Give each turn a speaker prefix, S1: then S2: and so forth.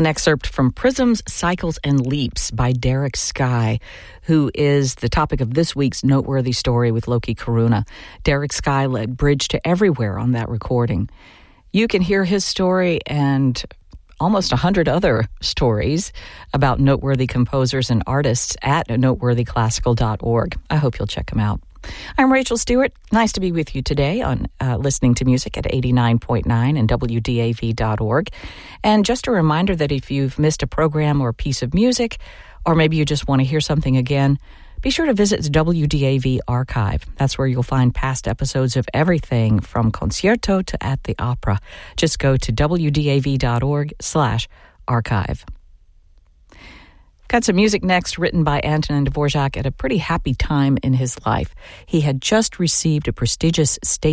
S1: An excerpt from Prisms, Cycles, and Leaps by Derek Skye, who is the topic of this week's Noteworthy Story with Loki Karuna. Derek Skye led Bridge to Everywhere on that recording. You can hear his story and almost 100 other stories about noteworthy composers and artists at noteworthyclassical.org. I hope you'll check them out. I'm Rachel Stewart. Nice to be with you today on Listening to Music at 89.9 and WDAV.org. And just a reminder that if you've missed a program or a piece of music, or maybe you just want to hear something again, be sure to visit the WDAV archive. That's where you'll find past episodes of everything from Concerto to At the Opera. Just go to WDAV.org/archive. Got some music next, written by Antonin Dvorak at a pretty happy time in his life. He had just received a prestigious state